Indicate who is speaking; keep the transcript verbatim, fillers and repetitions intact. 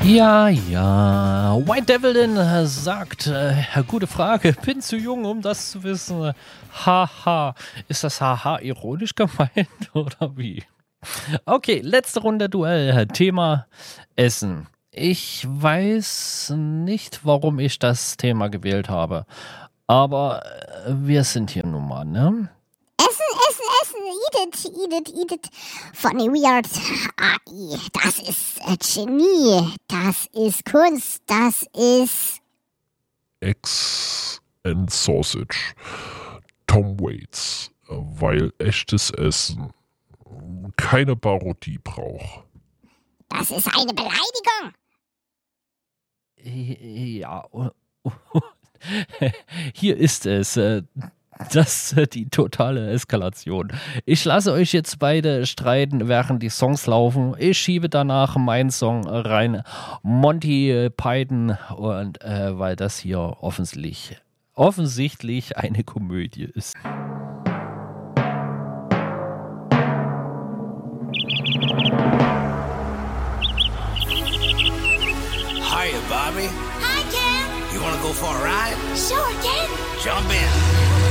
Speaker 1: Ja, ja. White Devil äh, sagt, äh, gute Frage, bin zu jung, um das zu wissen. Haha. Ist das Haha ironisch gemeint oder wie? Okay, letzte Runde Duell. Thema Essen. Ich weiß nicht, warum ich das Thema gewählt habe. Aber äh, wir sind hier nun mal, ne?
Speaker 2: Essen, essen, essen, eat it, eat it, eat it. Funny, weird. A I, das ist äh, Genie, das ist Kunst, das ist...
Speaker 3: Eggs and Sausage. Tom Waits. Weil echtes Essen keine Parodie braucht.
Speaker 2: Das ist eine Beleidigung.
Speaker 1: Ja, hier ist es. Das ist die totale Eskalation. Ich lasse euch jetzt beide streiten, während die Songs laufen. Ich schiebe danach meinen Song rein. Monty Python. Und äh, weil das hier offensichtlich, offensichtlich eine Komödie ist.
Speaker 4: Hiya, Bobby.
Speaker 2: Hi, Ken.
Speaker 4: You want to go for a ride?
Speaker 2: Sure, Ken.
Speaker 4: Jump in.